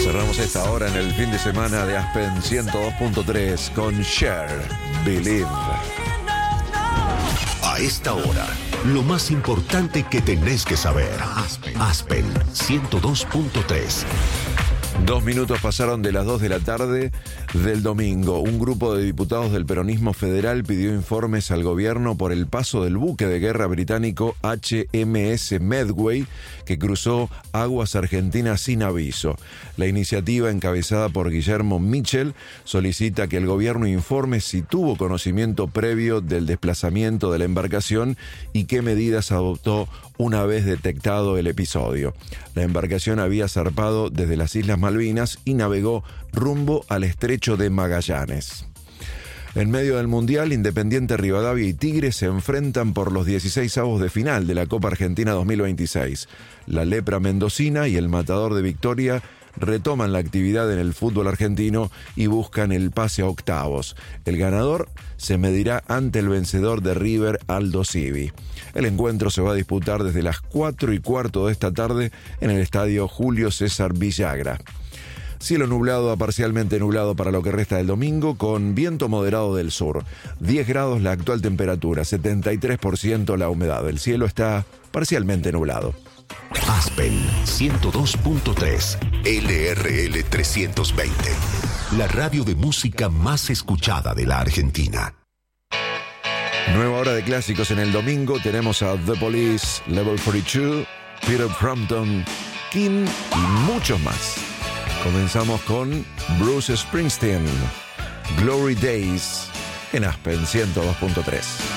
Cerramos esta hora en el fin de semana de Aspen 102.3 con Cher, Believe. A esta hora, lo más importante que tenés que saber. Aspen 102.3. 2 minutos pasaron de las 2 de la tarde del domingo. Un grupo de diputados del peronismo federal pidió informes al gobierno por el paso del buque de guerra británico HMS Medway, que cruzó aguas argentinas sin aviso. La iniciativa, encabezada por Guillermo Mitchell, solicita que el gobierno informe si tuvo conocimiento previo del desplazamiento de la embarcación y qué medidas adoptó una vez detectado el episodio. La embarcación había zarpado desde las Islas Malvinas y navegó rumbo al estrecho de Magallanes. En medio del Mundial, Independiente Rivadavia y Tigre se enfrentan por los 16avos de final de la Copa Argentina 2026. La Lepra mendocina y el Matador de Victoria retoman la actividad en el fútbol argentino y buscan el pase a octavos. El ganador se medirá ante el vencedor de River, Aldo Civi. El encuentro se va a disputar desde las 4:15 de esta tarde en el estadio Julio César Villagra. Cielo nublado a parcialmente nublado para lo que resta del domingo, con viento moderado del sur. 10 grados la actual temperatura, 73% la humedad. El cielo está parcialmente nublado. Aspen 102.3 LRL 320. La radio de música más escuchada de la Argentina. Nueva hora de clásicos en el domingo. Tenemos a The Police, Level 42, Peter Frampton, King y muchos más. Comenzamos con Bruce Springsteen, Glory Days, en Aspen 102.3.